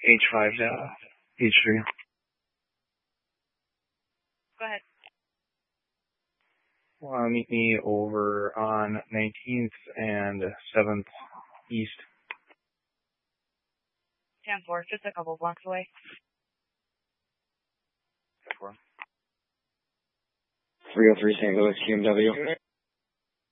H5 to H3. Go ahead. Meet me over on 19th and 7th East. 10-4, just a couple blocks away. 303 St. Louis, QMW.